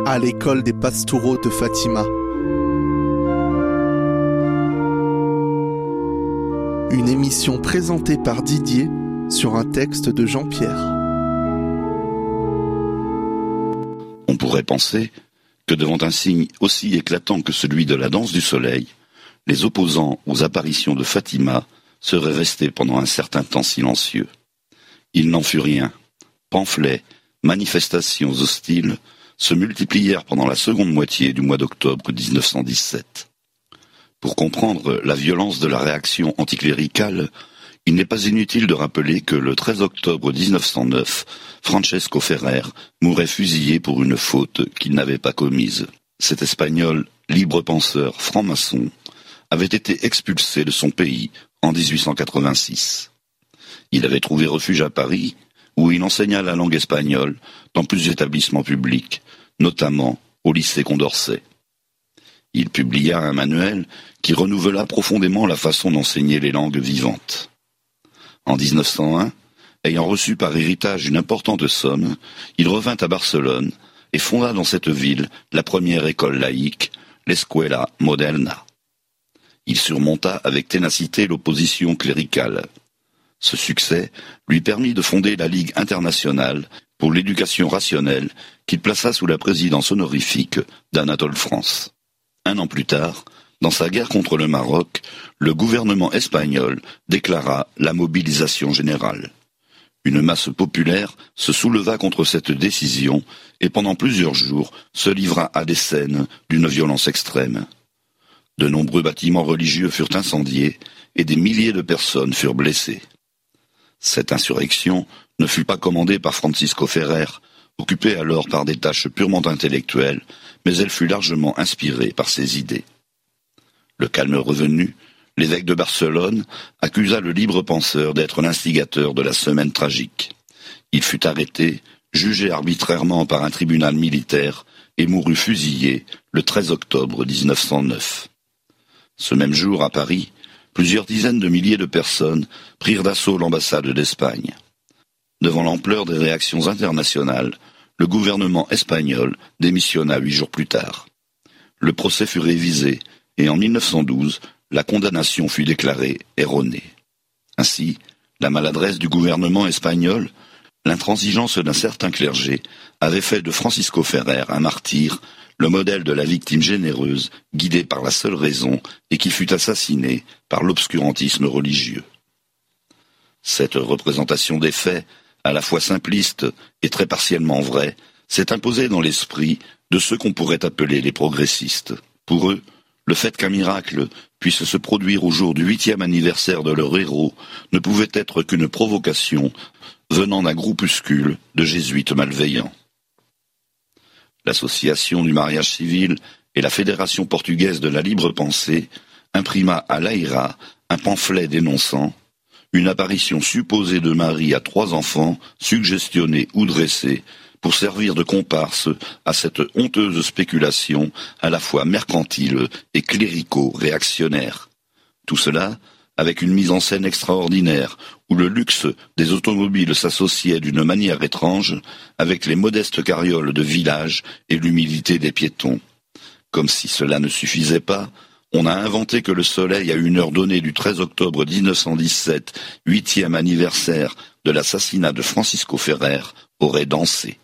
à l'école des Pastoureaux de Fatima. Une émission présentée par Didier sur un texte de Jean-Pierre. On pourrait penser que devant un signe aussi éclatant que celui de la danse du soleil, les opposants aux apparitions de Fatima seraient restés pendant un certain temps silencieux. Il n'en fut rien. Pamphlets, manifestations hostiles se multiplièrent pendant la seconde moitié du mois d'octobre 1917. Pour comprendre la violence de la réaction anticléricale, il n'est pas inutile de rappeler que le 13 octobre 1909, Francesco Ferrer mourait fusillé pour une faute qu'il n'avait pas commise. Cet Espagnol, libre penseur, franc-maçon, avait été expulsé de son pays en 1886. Il avait trouvé refuge à Paris, où il enseigna la langue espagnole dans plusieurs établissements publics, notamment au lycée Condorcet. Il publia un manuel qui renouvela profondément la façon d'enseigner les langues vivantes. En 1901, ayant reçu par héritage une importante somme, il revint à Barcelone et fonda dans cette ville la première école laïque, l'Escuela Moderna. Il surmonta avec ténacité l'opposition cléricale. Ce succès lui permit de fonder la Ligue internationale pour l'éducation rationnelle qu'il plaça sous la présidence honorifique d'Anatole France. Un an plus tard, dans sa guerre contre le Maroc, le gouvernement espagnol déclara la mobilisation générale. Une masse populaire se souleva contre cette décision et pendant plusieurs jours se livra à des scènes d'une violence extrême. De nombreux bâtiments religieux furent incendiés et des milliers de personnes furent blessées. Cette insurrection ne fut pas commandée par Francisco Ferrer, occupé alors par des tâches purement intellectuelles, mais elle fut largement inspirée par ses idées. Le calme revenu, l'évêque de Barcelone accusa le libre penseur d'être l'instigateur de la semaine tragique. Il fut arrêté, jugé arbitrairement par un tribunal militaire et mourut fusillé le 13 octobre 1909. Ce même jour, à Paris, plusieurs dizaines de milliers de personnes prirent d'assaut l'ambassade d'Espagne. Devant l'ampleur des réactions internationales, le gouvernement espagnol démissionna 8 jours plus tard. Le procès fut révisé et en 1912, la condamnation fut déclarée erronée. Ainsi, la maladresse du gouvernement espagnol, l'intransigeance d'un certain clergé avait fait de Francisco Ferrer un martyr, le modèle de la victime généreuse, guidée par la seule raison et qui fut assassinée par l'obscurantisme religieux. Cette représentation des faits, à la fois simpliste et très partiellement vraie, s'est imposée dans l'esprit de ceux qu'on pourrait appeler les progressistes. Pour eux, le fait qu'un miracle puisse se produire au jour du 8e anniversaire de leur héros ne pouvait être qu'une provocation venant d'un groupuscule de jésuites malveillants. L'Association du mariage civil et la Fédération portugaise de la libre pensée imprima à l'Aïra un pamphlet dénonçant une apparition supposée de Marie à 3 enfants, suggestionnés ou dressés, pour servir de comparse à cette honteuse spéculation à la fois mercantile et clérico-réactionnaire. Tout cela avec une mise en scène extraordinaire, où le luxe des automobiles s'associait d'une manière étrange avec les modestes carrioles de village et l'humilité des piétons. Comme si cela ne suffisait pas, on a inventé que le soleil, à une heure donnée du 13 octobre 1917, 8e anniversaire de l'assassinat de Francisco Ferrer, aurait dansé.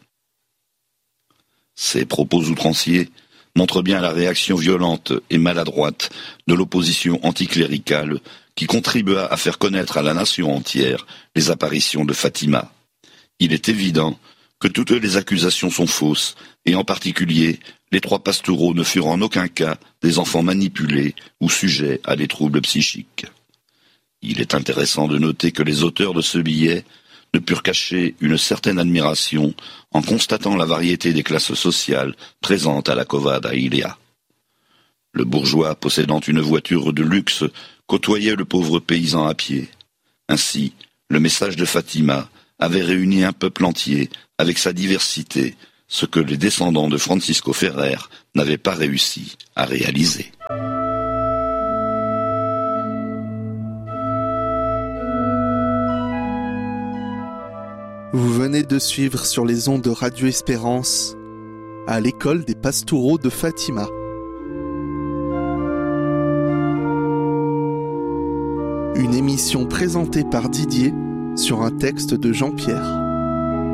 Ces propos outranciers montrent bien la réaction violente et maladroite de l'opposition anticléricale qui contribua à faire connaître à la nation entière les apparitions de Fatima. Il est évident que toutes les accusations sont fausses, et en particulier, les 3 pastoureaux ne furent en aucun cas des enfants manipulés ou sujets à des troubles psychiques. Il est intéressant de noter que les auteurs de ce billet ne purent cacher une certaine admiration en constatant la variété des classes sociales présentes à la Covada Ilia. Le bourgeois possédant une voiture de luxe côtoyait le pauvre paysan à pied. Ainsi, le message de Fatima avait réuni un peuple entier avec sa diversité, ce que les descendants de Francisco Ferrer n'avaient pas réussi à réaliser. Vous venez de suivre sur les ondes de Radio Espérance à l'école des Pastoureaux de Fatima. Une émission présentée par Didier sur un texte de Jean-Pierre.